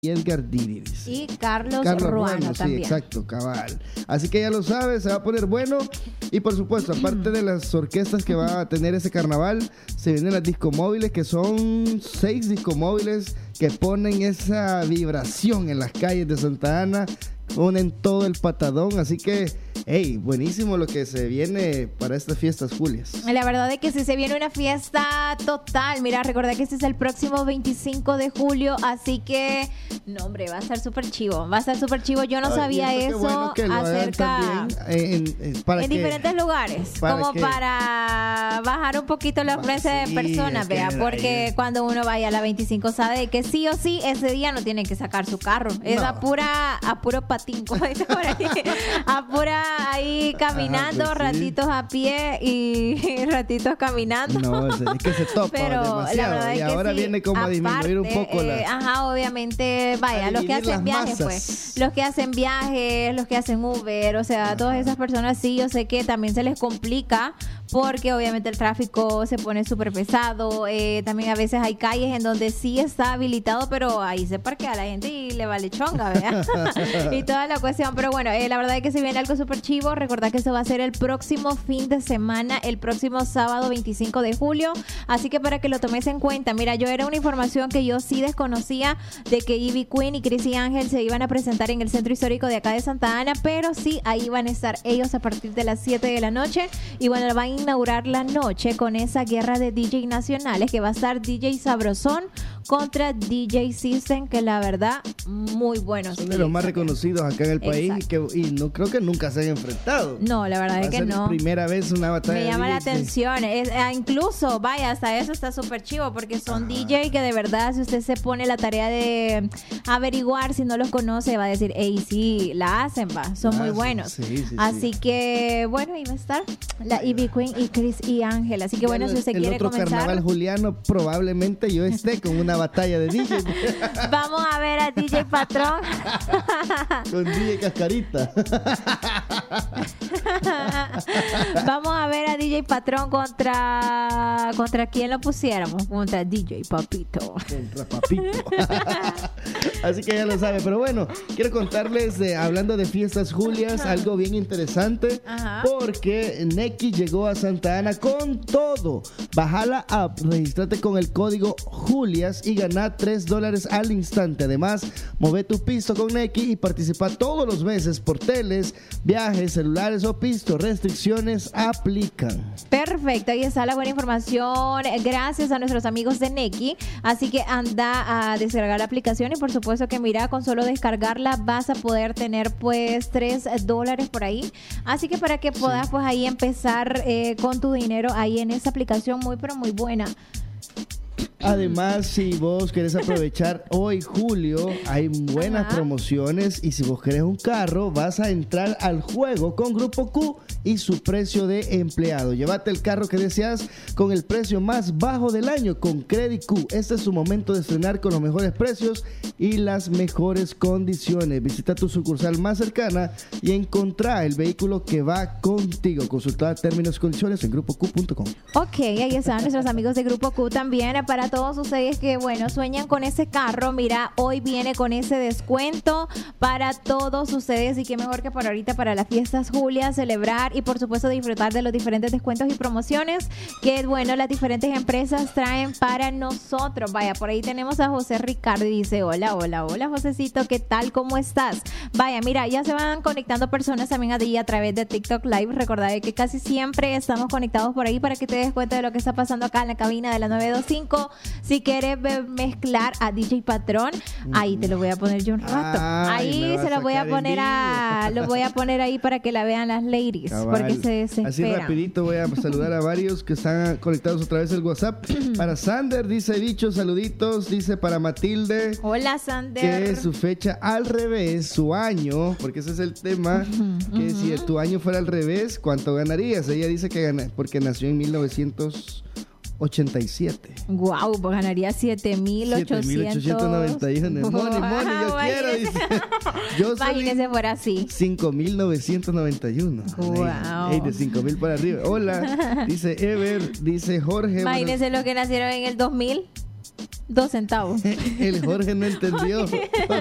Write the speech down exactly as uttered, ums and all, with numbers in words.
y Edgar Diriris. Y Carlos, Carlos Ruano, Ruano, también. sí, exacto, cabal. Así que ya lo sabes, se va a poner bueno. Y por supuesto, aparte de las orquestas que va a tener ese carnaval, se vienen las discomóviles, que son seis discomóviles que ponen esa vibración en las calles de Santa Ana, ponen todo el patadón, así que, hey, buenísimo lo que se viene para estas fiestas Julias. La verdad es que sí se viene una fiesta total. Mira, recordad que este es el próximo veinticinco de julio, así que, no hombre, va a estar súper chivo, va a estar súper chivo. Yo no Ay, sabía eso, eso bueno que lo hagan acerca también, eh, en, en, para en que, diferentes lugares, ¿para como qué? para bajar un poquito la afluencia Sí, de personas, es que vea, porque ahí- cuando uno vaya a la veinticinco sabe que sí o sí ese día no tienen que sacar su carro, es No. a pura, a puro patín, como dicen por ahí, a pura ahí caminando, Ajá, pues sí. ratitos a pie y ratitos caminando. No, es, es que se topa Pero demasiado. la verdad Y es que ahora sí, viene como a disminuir un aparte, poco la... eh, ajá, obviamente, vaya, a los que dividir hacen las viajes, masas. pues, los que hacen viajes, los que hacen Uber, o sea, Ajá. todas esas personas sí, yo sé que también se les complica porque obviamente el tráfico se pone súper pesado, eh, también a veces hay calles en donde sí está habilitado, pero ahí se parquea la gente y le vale chonga, ¿verdad? Y toda la cuestión, pero bueno, eh, la verdad es que se viene algo súper chivo, recordad que eso va a ser el próximo fin de semana, el próximo sábado veinticinco de julio, así que para que lo tomes en cuenta, mira, yo era una información que yo sí desconocía de que Ivy Queen y Chrissy Ángel se iban a presentar en el centro histórico de acá de Santa Ana, pero sí, ahí van a estar ellos a partir de las siete de la noche y bueno, van a inaugurar la noche con esa guerra de D J nacionales que va a estar D J Sabrosón contra D J System, que la verdad, muy buenos. Son de los más reconocidos acá en el país y, que, y no creo que nunca se han enfrentado. No, la verdad Va es a que ser no. primera vez una batalla. Me llama de la D Js. atención. Es, eh, incluso, vaya, hasta eso está súper chivo porque son Ajá. D J que de verdad, si usted se pone la tarea de averiguar, si no los conoce, va a decir, hey, sí, la hacen, va. Son La muy hacen, buenos. sí, sí, Así sí. que, bueno, iba a estar la Ivy Queen y Chris y Ángel. Así que, bueno, el, si usted el quiere otro comenzar, carnaval juliano, probablemente yo esté con una batalla de D Js. vamos a ver a D J Patrón. Con D J Cascarita. Vamos a ver a D J Patrón contra contra quién lo pusiéramos, contra D J Papito. Contra Papito. Así que ya lo sabe. Pero bueno, quiero contarles, eh, hablando de fiestas Julias, algo bien interesante. Ajá. Porque Neki llegó a Santa Ana con todo. Baja la app, registrate con el código Julias y gana tres dólares al instante. Además, mueve tu pisto con Neki y participa todos los meses por teles, viajes, celulares o pisto. Restricciones aplican. Perfecto, ahí está la buena información. Gracias a nuestros amigos de Neki. Así que anda a descargar la aplicación y por supuesto que mira, con solo descargarla vas a poder tener pues tres dólares por ahí. Así que para que puedas pues ahí empezar eh, con tu dinero ahí en esa aplicación muy pero muy buena. Además, si vos querés aprovechar hoy, julio, hay buenas Ajá. promociones y si vos querés un carro, vas a entrar al juego con Grupo Q y su precio de empleado. Llévate el carro que deseas con el precio más bajo del año con Credit Q. Este es su momento de estrenar con los mejores precios y las mejores condiciones. Visita tu sucursal más cercana y encontrá el vehículo que va contigo. Consulta términos y condiciones en grupo q punto com. Ok, ahí están nuestros amigos de Grupo Q también. Para todos ustedes que, bueno, sueñan con ese carro, mira, hoy viene con ese descuento para todos ustedes y qué mejor que para ahorita, para las fiestas Julia, celebrar y por supuesto disfrutar de los diferentes descuentos y promociones que, bueno, las diferentes empresas traen para nosotros. Vaya, por ahí tenemos a José Ricardo y dice, hola, hola, hola, Josecito, ¿qué tal? ¿Cómo estás? Vaya, mira, ya se van conectando personas también allí a través de TikTok Live. Recordad que casi siempre estamos conectados por ahí para que te des cuenta de lo que está pasando acá en la cabina de la nueve dos cinco. Si quieres ver- mezclar a D J Patrón, ahí te lo voy a poner yo un rato. Ay, me Ahí va se a lo voy a sacar en poner a, vivo. lo voy a poner ahí para que la vean las ladies, Cabal. porque se desesperan. Así rapidito voy a saludar a varios que están conectados otra vez del WhatsApp. Para Sander, dice Bicho, saluditos. Dice para Matilde Hola, que Sander. su fecha al revés, su año, porque ese es el tema, que si tu año fuera al revés, ¿cuánto ganarías? Ella dice que gana, porque nació en mil novecientos ochenta y siete. Wow, pues ganaría siete mil ochocientos noventa y uno. Money, money, yo quiero, dice. Yo Imagínese soy fuera así. cinco mil novecientos noventa y uno. Wow. Ey, de cinco mil para arriba. Hola, dice Ever, dice Jorge. Imagínese los que nacieron en el dos mil. Dos centavos. El Jorge no entendió.